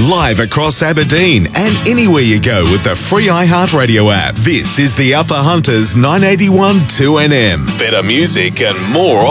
live across Aberdeen and anywhere you go with the free iHeartRadio app. This is the Upper Hunters 981 2NM. Better music and more